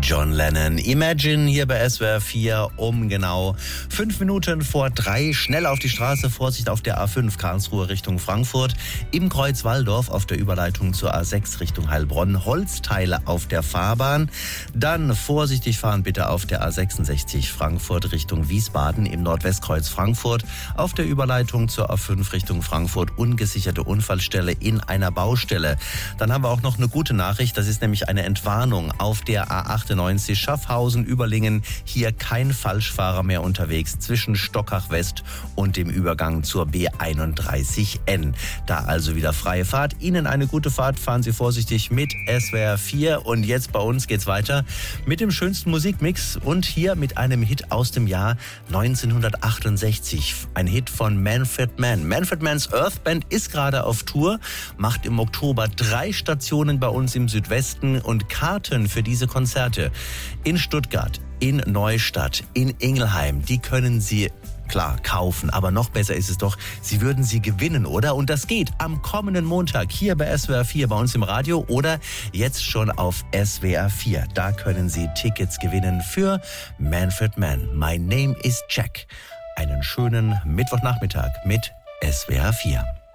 John Lennon. Imagine hier bei SWR 4 um genau 5 Minuten vor 3. Schnell auf die Straße, Vorsicht auf der A5 Karlsruhe Richtung Frankfurt. Im Kreuz Walldorf auf der Überleitung zur A6 Richtung Heilbronn. Holzteile auf der Fahrbahn. Dann vorsichtig fahren bitte auf der A66 Frankfurt Richtung Wiesbaden im Nordwestkreuz Frankfurt. Auf der Überleitung zur A5 Richtung Frankfurt ungesicherte Unfallstelle in einer Baustelle. Dann haben wir auch noch eine gute Nachricht. Das ist nämlich eine Entwarnung auf der A98 Schaffhausen, Überlingen. Hier kein Falschfahrer mehr unterwegs zwischen Stockach West und dem Übergang zur B31N. Da also wieder freie Fahrt. Ihnen eine gute Fahrt. Fahren Sie vorsichtig mit SWR 4. Und jetzt bei uns geht's weiter mit dem schönsten Musikmix und hier mit einem Hit aus dem Jahr 1968. Ein Hit von Manfred Mann. Manfred Manns Earth Band ist gerade auf Tour, macht im Oktober 3 Stationen bei uns im Südwesten und Karten für diese Konzerte in Stuttgart, in Neustadt, in Ingelheim, die können Sie klar kaufen, aber noch besser ist es doch, Sie würden sie gewinnen, oder? Und das geht am kommenden Montag hier bei SWR 4 bei uns im Radio oder jetzt schon auf SWR 4. Da können Sie Tickets gewinnen für Manfred Mann. My name is Jack. Einen schönen Mittwochnachmittag mit SWR 4.